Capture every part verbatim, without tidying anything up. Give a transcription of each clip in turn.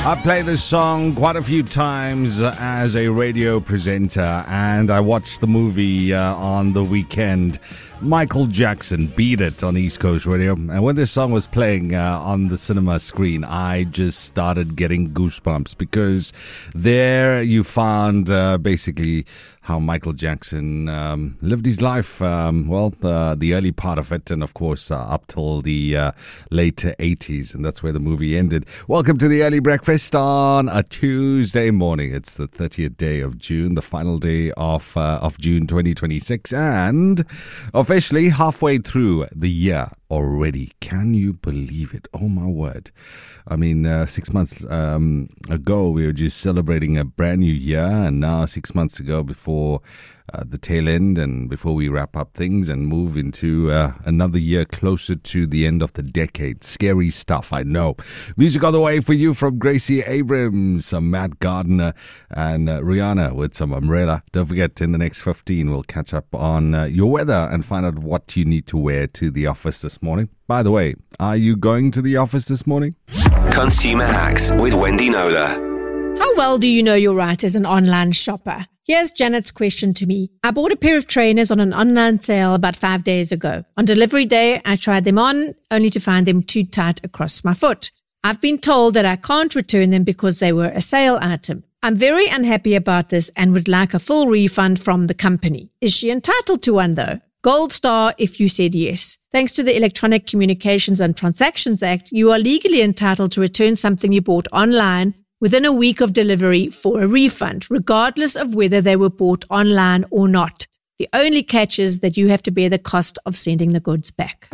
I play this song quite a few times as a radio presenter, and I watched the movie uh, on the weekend. Michael Jackson, Beat It, on East Coast Radio. And when this song was playing uh, on the cinema screen, I just started getting goosebumps, because there you found uh, basically how Michael Jackson um, lived his life, um, well, uh, the early part of it, and of course uh, up till the uh, late eighties, and that's where the movie ended. Welcome to the Early Breakfast on a Tuesday morning. It's the thirtieth day of June, the final day of uh, of June twenty twenty-six, and officially halfway through the year already. Can you believe it? Oh my word. I mean, uh, six months um, ago, we were just celebrating a brand new year, and now six months ago, before uh, the tail end, and before we wrap up things and move into uh, another year closer to the end of the decade. Scary stuff, I know. Music on the way for you from Gracie Abrams, some Matt Gardner, and uh, Rihanna with some Umbrella. Don't forget, in the next fifteen, we'll catch up on uh, your weather and find out what you need to wear to the office this morning. By the way, are you going to the office this morning? Consumer Hacks with Wendy Nola. How well do you know your right as an online shopper? Here's Janet's question to me. I bought a pair of trainers on an online sale about five days ago. On delivery day, I tried them on, only to find them too tight across my foot. I've been told that I can't return them because they were a sale item. I'm very unhappy about this and would like a full refund from the company. Is she entitled to one though? Gold star if you said yes. Thanks to the Electronic Communications and Transactions Act, you are legally entitled to return something you bought online within a week of delivery for a refund, regardless of whether they were bought online or not. The only catch is that you have to bear the cost of sending the goods back.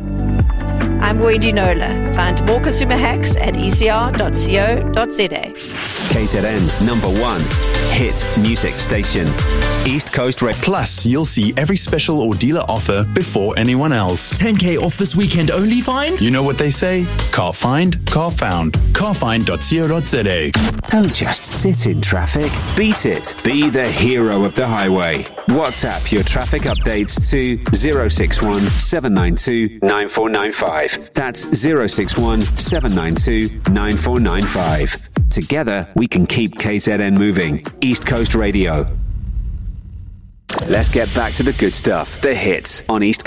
I'm Wendy Nola. Find more consumer hacks at e c r dot co dot z a. K Z N's number one hit music station, East Coast Radio. Plus, you'll see every special or dealer offer before anyone else. ten K off this weekend only find? You know what they say? Car find, car found. car find dot co dot z a. Don't just sit in traffic. Beat it. Be the hero of the highway. WhatsApp your traffic updates to zero six one, seven nine two, nine four nine five. That's zero six one, seven nine two, nine four nine five. Together, we can keep K Z N moving. East Coast Radio. Let's get back to the good stuff, the hits on East Coast.